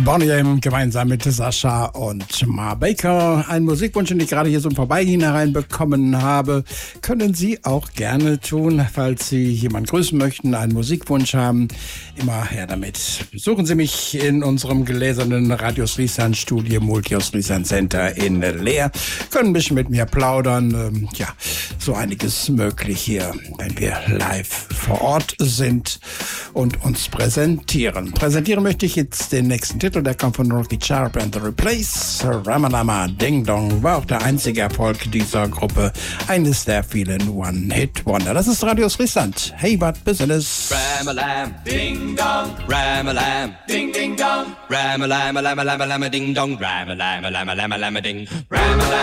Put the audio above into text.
Bonnie M gemeinsam mit Sascha und Ma Baker. Ein Musikwunsch, den ich gerade hier so im Vorbeigehen hereinbekommen habe, können Sie auch gerne tun, falls Sie jemanden grüßen möchten, einen Musikwunsch haben. Immer her damit. Besuchen Sie mich in unserem gläsernen Radius Riesandt Studio Multius Riesandt Center in Leer. Können ein bisschen mit mir plaudern. Ja, so einiges möglich hier, wenn wir live vor Ort sind und uns präsentieren. Präsentieren möchte ich jetzt den nächsten Titel, der kommt von Rocky Sharp and the Replace. Ramalama Ding Dong war auch der einzige Erfolg dieser Gruppe. Eines der vielen One-Hit-Wonder. Das ist Radius Riesandt. Hey, what business? Ramalam, ding dong, ramalam, ding ding dong, ramalam, lama lama lama ding dong, ramalam, lama lama lama ding, ramalam.